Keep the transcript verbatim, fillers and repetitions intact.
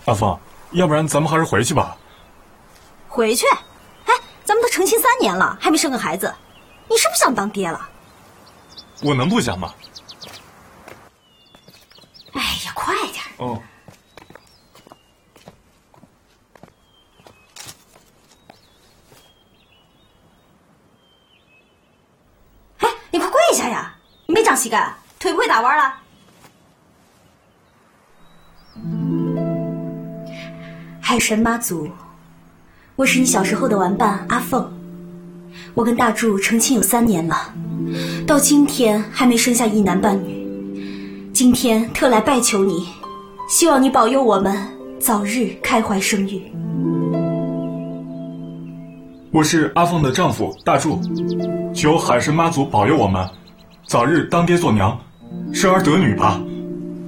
阿凤，要不然咱们还是回去吧。 回去？哎，咱们都成亲三年了，还没生个孩子，你是不是想当爹了？ 我能不想吗？ 哎呀，快点！ 哦。 哎，你快跪下呀！你没长膝盖，腿不会打弯了？海神妈祖，我是你小时候的玩伴阿凤，我跟大柱成亲有三年了，到今天还没生下一男半女。今天特来拜求你，希望你保佑我们早日开怀生育。 我是阿凤的丈夫大柱，求海神妈祖保佑我们早日当爹做娘，生儿得女吧。